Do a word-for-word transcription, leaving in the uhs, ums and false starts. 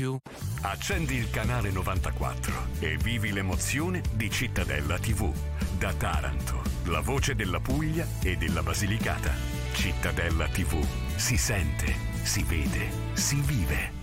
più. Accendi il canale novantaquattro e vivi l'emozione di Cittadella tivù. Da Taranto, la voce della Puglia e della Basilicata. Cittadella tivù. Si sente, si vede, si vive.